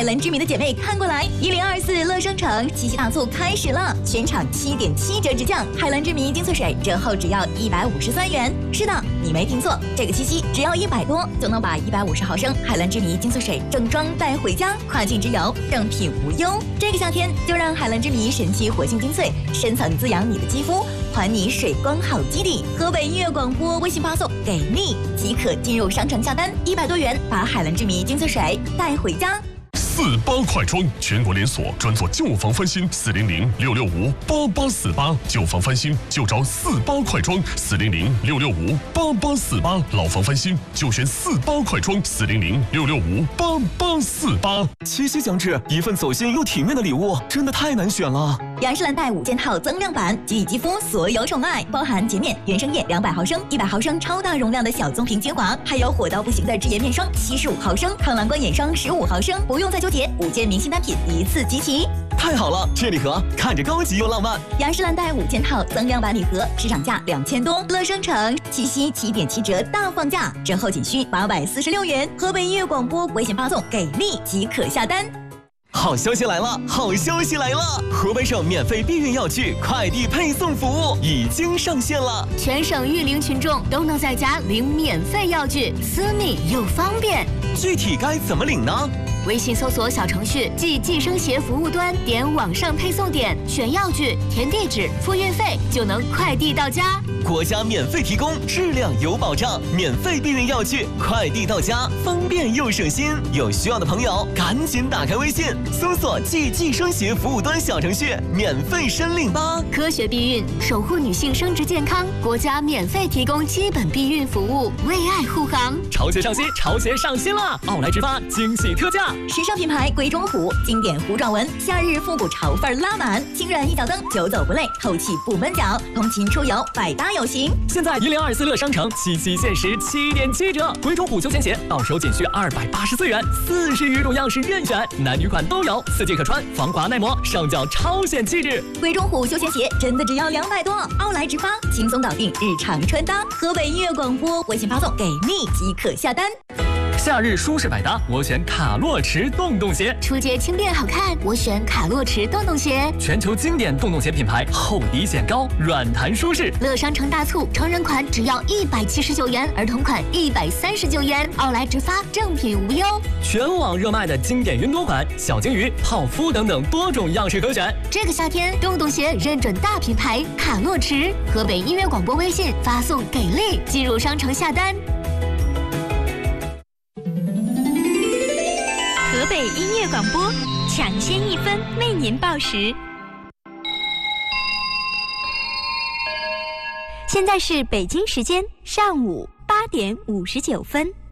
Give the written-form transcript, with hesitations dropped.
海蓝之谜的姐妹看过来，1024乐商城七夕大促开始了，全场7.7折直降，海蓝之谜精粹水折后只要153元。是的，你没听错，这个七夕只要100多就能把150毫升海蓝之谜精粹水正装带回家，跨境之游正品无忧。这个夏天就让海蓝之谜神奇活性精粹深层滋养你的肌肤，还你水光好基底。河北音乐广播微信发送给力即可进入商城下单，100多元把海蓝之谜精粹水带回家。 48快装全国连锁，专做旧房翻新，400-665-8848，旧房翻新就找48快装，400-665-8848，老房翻新就选48快装，400-665-8848。 七夕将至，一份走心又体面的礼物真的太难选了。 雅诗兰黛5件套增量版，给予肌肤所有宠爱，包含洁面原生液200毫升、100毫升超大容量的小棕瓶精华，还有火到不行的智颜面霜75毫升、抗蓝光眼霜15毫升，不用再纠结，5件明星单品一次集齐。 太好了，这礼盒看着高级又浪漫。 雅诗兰黛5件套增量版礼盒，市场价2000多，乐商城七夕7.7折大放价，折后仅需846元。河北音乐广播微信发送给力即可下单。 好消息来了！好消息来了！河北省免费避孕药具快递配送服务已经上线了， 全省育龄群众都能在家领免费药具，私密又方便。 具体该怎么领呢？ 微信搜索小程序即计生协服务端，点网上配送点，选药具，填地址，付运费，就能快递到家。 国家免费提供，质量有保障，免费避孕药具快递到家，方便又省心。有需要的朋友赶紧打开微信，搜索即计生协服务端小程序，免费申领吧。 科学避孕，守护女性生殖健康，国家免费提供基本避孕服务，为爱护航。 潮鞋上新，潮鞋上新了！奥莱直发惊喜特价， 时尚品牌鬼冢虎经典弧状纹，夏日复古潮范拉满，轻软一脚蹬，久走不累，透气不闷脚，通勤出游百搭有型。 现在1024乐商城七夕限时7.7折，鬼冢虎休闲鞋到手仅需284元，40余种样式任选，男女款都有，4季可穿，防刮耐磨，上脚超显气质。 鬼冢虎休闲鞋真的只要200多，奥莱直发轻松搞定日常穿搭。河北音乐广播微信发送给力即可下单。 夏日舒适百搭，我选卡洛驰洞洞鞋。 出街轻便好看，我选卡洛驰洞洞鞋。 全球经典洞洞鞋品牌，厚底显高，软弹舒适。 乐商城大促，成人款只要179元，儿童款139元，奥莱直发正品无忧。 全网热卖的经典云朵款、小金鱼、泡芙等等多种样式可选。 这个夏天，洞洞鞋认准大品牌卡洛驰。河北音乐广播微信发送给力，进入商城下单。 河北音乐广播抢先1分为您报时。现在是北京时间上午8点59分。